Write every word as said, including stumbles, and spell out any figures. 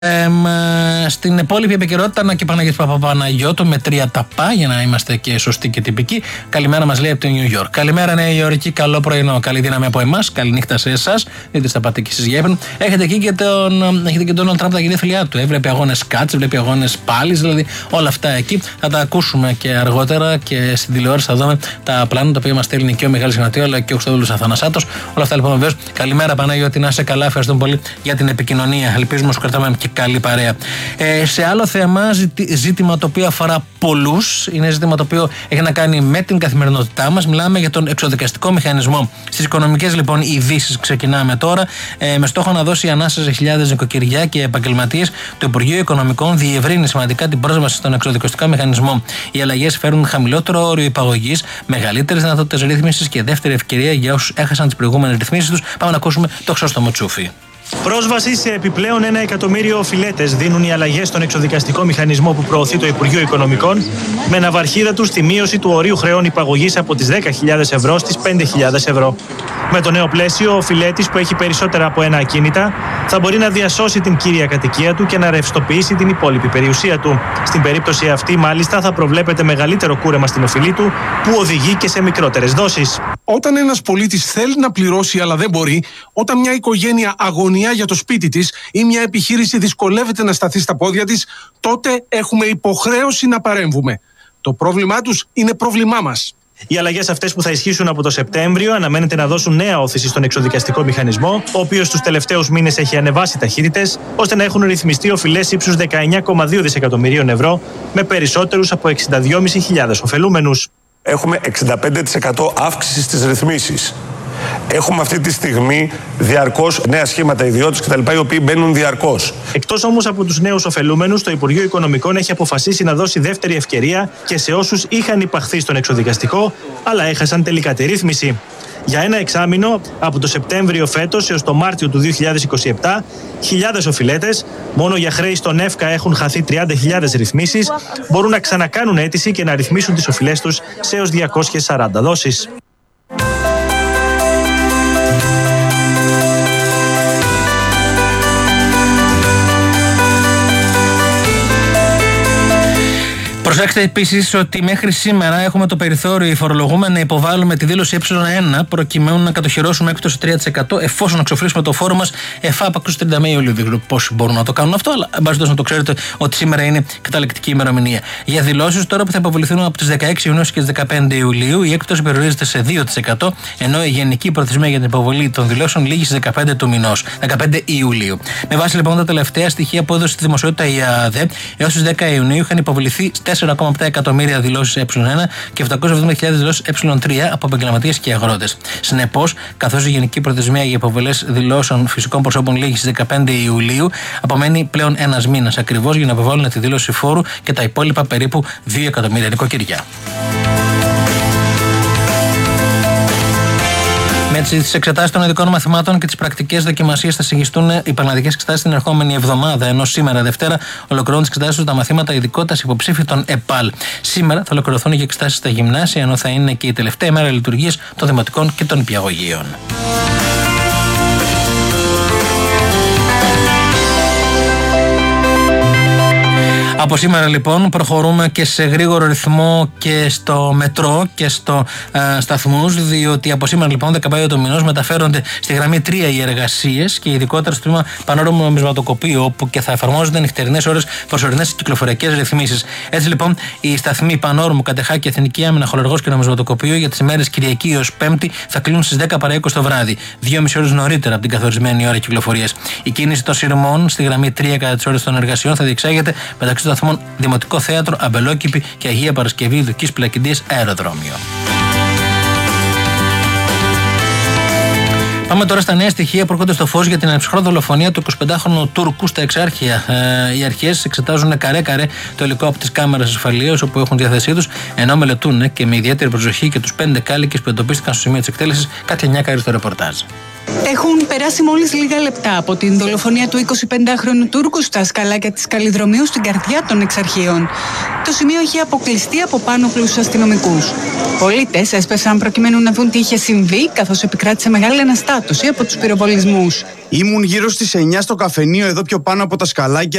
Ε, στην υπόλοιπη επικαιρότητα, να και Παναγιώτης Παπαπαναγιώτου με τρία τα πα, για να είμαστε και σωστοί και τυπικοί. Καλημέρα, μας λέει από το Νιου Γιόρκ. Καλημέρα, Νέα Υόρκη, καλό πρωινό. Καλή δύναμη από εμάς. Καληνύχτα σε εσάς. Δείτε στα πάτε και εσείς για ύπνο. Έχετε εκεί και τον, έχετε και τον Τραμπ, τα γενέθλιά του. Ε, βλέπει αγώνες κάτς, βλέπει αγώνες πάλις, δηλαδή όλα αυτά εκεί. Θα τα ακούσουμε και αργότερα και στην τηλεόραση θα δούμε τα πλάνα τα οποία μας στέλνει και ο Μιχάλης Γνατίου αλλά και ο Χρυστοδούλος Αθανασάτος. Όλα αυτά λοιπόν βεβαίως. Καλημέρα, Παναγιώτη, να είσαι καλά. Ευχαριστούμε πολύ για την επικοινωνία. Ελπίζουμε σου κρατάμε και καλή παρέα. Ε, σε άλλο θέμα, ζήτημα το οποίο αφορά πολλούς, είναι ζήτημα το οποίο έχει να κάνει με την καθημερινότητά μας. Μιλάμε για τον εξοδικαστικό μηχανισμό. Στις οικονομικές λοιπόν ειδήσεις ξεκινάμε τώρα. Ε, με στόχο να δώσει ανάσα σε χιλιάδες νοικοκυριά και επαγγελματίες, το Υπουργείο Οικονομικών διευρύνει σημαντικά την πρόσβαση στον εξοδικαστικό μηχανισμό. Οι αλλαγές φέρουν χαμηλότερο όριο υπαγωγής, μεγαλύτερες δυνατότητες ρύθμισης και δεύτερη ευκαιρία για όσους έχασαν τις προηγούμενες ρυθμίσεις τους. Πάμε να ακούσουμε το Χρυσόστομο Τσούφι. Πρόσβαση σε επιπλέον ένα εκατομμύριο οφειλέτες δίνουν οι αλλαγές στον εξοδικαστικό μηχανισμό που προωθεί το Υπουργείο Οικονομικών, με ναυαρχίδα του στη μείωση του ορίου χρεών υπαγωγής από τις δέκα χιλιάδες ευρώ στις πέντε χιλιάδες ευρώ. Με το νέο πλαίσιο, ο οφειλέτης που έχει περισσότερα από ένα ακίνητα θα μπορεί να διασώσει την κύρια κατοικία του και να ρευστοποιήσει την υπόλοιπη περιουσία του. Στην περίπτωση αυτή, μάλιστα, θα προβλέπεται μεγαλύτερο κούρεμα στην οφειλή του, που οδηγεί και σε μικρότερες δόσεις. Όταν ένας πολίτης θέλει να πληρώσει αλλά δεν μπορεί, όταν μια οικογένεια αγωνιά για το σπίτι της ή μια επιχείρηση δυσκολεύεται να σταθεί στα πόδια της, τότε έχουμε υποχρέωση να παρέμβουμε. Το πρόβλημά τους είναι πρόβλημά μας. Οι αλλαγές αυτές που θα ισχύσουν από το Σεπτέμβριο αναμένεται να δώσουν νέα όθηση στον εξοδικαστικό μηχανισμό, ο οποίος τους τελευταίους μήνες έχει ανεβάσει ταχύτητες, ώστε να έχουν ρυθμιστεί οφειλές ύψους δεκαεννιά κόμμα δύο δισεκατομμυρίων ευρώ, με περισσότερους από εξήντα δύο χιλιάδες πεντακόσιους ωφελούμενους. Έχουμε εξήντα πέντε τοις εκατό αύξηση στις ρυθμίσεις. Έχουμε αυτή τη στιγμή διαρκώς νέα σχήματα ιδιώτες κτλ. Οι οποίοι μπαίνουν διαρκώς. Εκτός όμως από τους νέους ωφελούμενους, το Υπουργείο Οικονομικών έχει αποφασίσει να δώσει δεύτερη ευκαιρία και σε όσους είχαν υπαχθεί στον εξοδικαστικό, αλλά έχασαν τελικά τη ρύθμιση. Για ένα εξάμηνο, από το Σεπτέμβριο φέτος έως το Μάρτιο του δύο χιλιάδες είκοσι επτά, χιλιάδες οφειλέτες, μόνο για χρέη στον ΕΦΚΑ έχουν χαθεί τριάντα χιλιάδες ρυθμίσεις, μπορούν να ξανακάνουν αίτηση και να ρυθμίσουν τις οφειλές τους σε έως διακόσιες σαράντα δόσεις. Προσέξτε επίσης ότι μέχρι σήμερα έχουμε το περιθώριο οι φορολογούμενοι να υποβάλουμε τη δήλωση ε ένα προκειμένου να κατοχυρώσουμε έκπτωση τρία τοις εκατό εφόσον εξοφλήσουμε το φόρο μας εφάπαξ στους τριάντα Μαΐου Ιουλίου. Δεν ξέρω πώς μπορούν να το κάνουν αυτό, αλλά εν πάση περιπτώσει να το ξέρετε ότι σήμερα είναι καταληκτική ημερομηνία. Για δηλώσεις τώρα που θα υποβληθούν από τις δεκαέξι Ιουνίου και τις δεκαπέντε Ιουλίου, η έκπτωση περιορίζεται σε δύο τοις εκατό, ενώ η γενική προθεσμία για την υποβολή των δηλώσεων λήγει στις δεκαπέντε του μηνός, δεκαπέντε Ιουλίου. Με βάση λοιπόν τα τελευταία στοιχεία που έδωσε στη δημοσιότητα η ΑΔΕ, έως τις δέκα Ιουνίου είχαν υποβληθεί τέσσερα κόμμα επτά εκατομμύρια δηλώσεις ε ένα και επτακόσιες εβδομήντα χιλιάδες δηλώσεις ε τρία από επαγγελματίες και αγρότες. Συνεπώς, καθώς η γενική προθεσμία για υποβολές δηλώσεων φυσικών προσώπων λήγει στις δεκαπέντε Ιουλίου, απομένει πλέον ένας μήνας ακριβώς για να υποβάλουν τη δήλωση φόρου και τα υπόλοιπα περίπου δύο εκατομμύρια νοικοκυριά. Με τις εξετάσεις των ειδικών μαθημάτων και τις πρακτικές δοκιμασίες θα συγχυστούν οι πανελλαδικές εξετάσεις την ερχόμενη εβδομάδα, ενώ σήμερα Δευτέρα ολοκληρώνουν τις εξετάσεις τα μαθήματα ειδικότητας υποψήφιων των ΕΠΑΛ. Σήμερα θα ολοκληρωθούν και εξετάσεις στα γυμνάσια, ενώ θα είναι και η τελευταία μέρα λειτουργίας των δημοτικών και των νηπιαγωγείων. Από σήμερα λοιπόν προχωρούμε και σε γρήγορο ρυθμό και στο μετρό και στο ε, σταθμούς, διότι από σήμερα λοιπόν δεκαπέντε του μηνός μεταφέρονται στη γραμμή τρία οι εργασίες και ειδικότερα στο τμήμα Πανόρμου Νομισματοκοπείου, όπου και θα εφαρμόζονται νυχτερινές ώρες προσωρινές κυκλοφοριακές ρυθμίσεις. Έτσι λοιπόν οι σταθμοί Πανόρμου, Κατεχάκη, Εθνική Άμυνα, Χολεργός και Νομισματοκοπείου για τις ημέρες Κυριακή έως Πέμπτη θα κλείνουν στις δέκα παρά είκοσι το βράδυ, δύο και μισή ώρες νωρίτερα από την καθορισμένη ώρα κυκλοφορίας. Η κίνηση των σειρμών στη γραμμή τρία κατά τις ώρες των εργασιών θα διεξάγεται μεταξύ των σταθμών Δημοτικό Θέατρο, Αμπελόκηπη και Αγία Παρασκευή, Δουκής Πλακιντίας, Αεροδρόμιο. Πάμε τώρα στα νέα στοιχεία που έρχονται στο φως για την ανεψυχρό δολοφονία του εικοσιπεντάχρονου Τούρκου στα Εξάρχεια. Ε, οι αρχές εξετάζουν καρέ-καρέ το υλικό από τις κάμερες ασφαλείας όπου έχουν διαθεσή τους, ενώ μελετούν και με ιδιαίτερη προσοχή και τους πέντε κάλικες που εντοπίστηκαν στο σημείο της εκτέλεσης. Κάτι Νιάκαρη στο ρεπορτάζ. Έχουν περάσει μόλις λίγα λεπτά από την δολοφονία του εικοσιπεντάχρονου Τούρκου στα σκαλάκια της Καλλιδρομείου στην καρδιά των Εξαρχείων. Το σημείο έχει αποκλειστεί από πάνωπλους αστυνομικούς. Πολίτες έσπεσαν προκειμένου να δουν τι είχε συμβεί, καθώς επικράτησε μεγάλη αναστάτωση από τους πυροβολισμούς. Ήμουν γύρω στις εννιά στο καφενείο εδώ πιο πάνω από τα σκαλάκια.